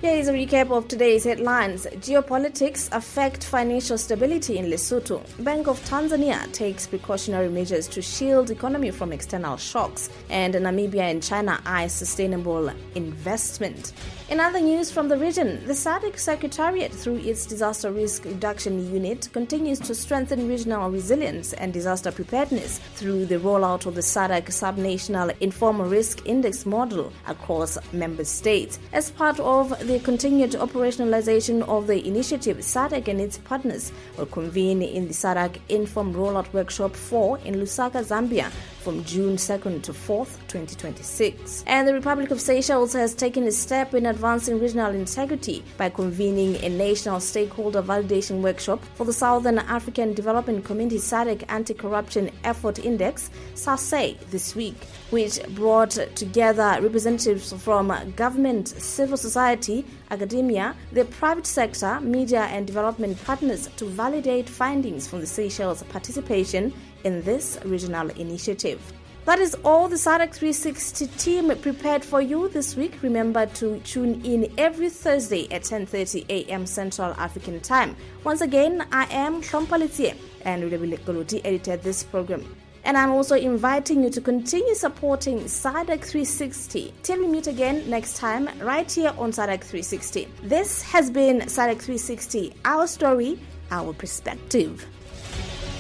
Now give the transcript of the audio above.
Here is a recap of today's headlines. Geopolitics affect financial stability in Lesotho. Bank of Tanzania takes precautionary measures to shield economy from external shocks. And Namibia and China eye sustainable investment. In other news from the region, the SADC Secretariat, through its Disaster Risk Reduction Unit, continues to strengthen regional resilience and disaster preparedness through the rollout of the SADC Subnational Informal Risk Index model across member states. As part of the continued operationalization of the initiative, SADC and its partners will convene in the SADC Inform Rollout Workshop 4 in Lusaka, Zambia from June 2nd to 4th, 2026. And the Republic of Seychelles has taken a step in advancing regional integrity by convening a national stakeholder validation workshop for the Southern African Development Community SADC Anti-Corruption Effort Index, SASE, this week, which brought together representatives from government, civil society, academia, the private sector, media and development partners to validate findings from the Seychelles participation in this regional initiative. That is all the SADC 360 team prepared for you this week. Remember to tune in every Thursday at 10:30 a.m. Central African Time. Once again, I am Shompalitie and Rudabile Koloti edited this program. And I'm also inviting you to continue supporting SADC 360. Till we meet again next time, right here on SADC 360. This has been SADC 360, our story, our perspective.